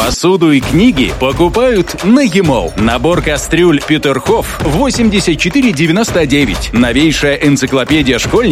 Посуду и книги покупают на e-mall. Набор кастрюль Петерхоф 84,99. Новейшая энциклопедия школьников